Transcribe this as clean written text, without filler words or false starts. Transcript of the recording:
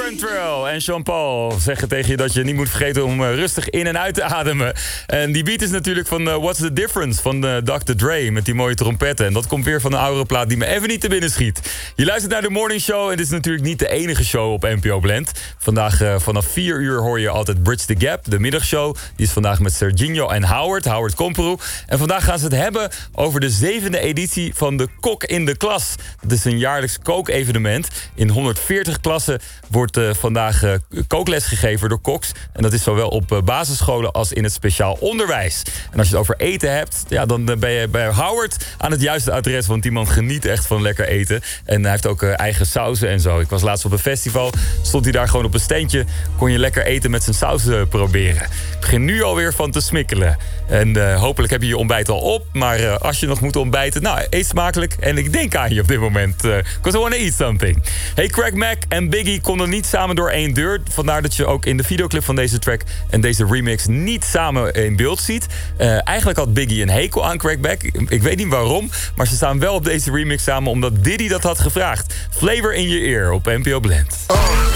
Cantrell en Jean-Paul zeggen tegen je dat je niet moet vergeten om rustig in en uit te ademen. En die beat is natuurlijk van What's the Difference van Dr. Dre met die mooie trompetten. En dat komt weer van een oudere plaat die me even niet te binnen schiet. Je luistert naar de Morning Show en dit is natuurlijk niet de enige show op NPO Blend. Vandaag vanaf 4 uur hoor je altijd Bridge the Gap, de middagshow. Die is vandaag met Serginho en Howard Komperoe. En vandaag gaan ze het hebben over de 7e editie van de Kok in de Klas. Dat is een jaarlijks kookevenement. In 140 klassen wordt vandaag kookles gegeven door koks. En dat is zowel op basisscholen als in het speciaal onderwijs. En als je het over eten hebt, ja, dan ben je bij Howard aan het juiste adres. Want die man geniet echt van lekker eten. En hij heeft ook eigen sauzen en zo. Ik was laatst op een festival, stond hij daar gewoon op een standje. Kon je lekker eten met zijn sauzen proberen. Ik begin nu alweer van te smikkelen. En hopelijk heb je je ontbijt al op. Maar als je nog moet ontbijten, nou, eet smakelijk. En ik denk aan je op dit moment. Because I want to eat something. Hey, Craig Mack en Biggie konden niet samen door één deur. Vandaar dat je ook in de videoclip van deze track en deze remix niet samen in beeld ziet. Eigenlijk had Biggie een hekel aan Craig Mack. Ik weet niet waarom, maar ze staan wel op deze remix samen omdat Diddy dat had gevraagd. Flavor in je ear op NPO Blend.